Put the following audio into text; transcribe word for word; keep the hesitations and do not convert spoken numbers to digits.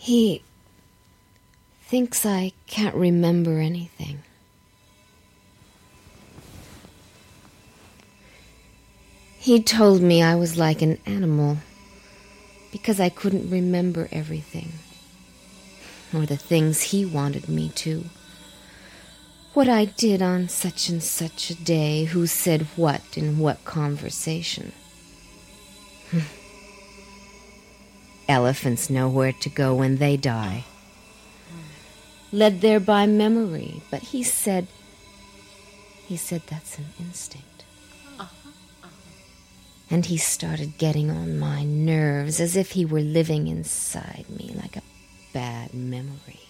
He thinks I can't remember anything. He told me I was like an animal because I couldn't remember everything, or the things he wanted me to. What I did on such and such a day, who said what in what conversation. Elephants know where to go when they die, led there by memory, but he said, he said that's an instinct. And he started getting on my nerves as if he were living inside me like a bad memory.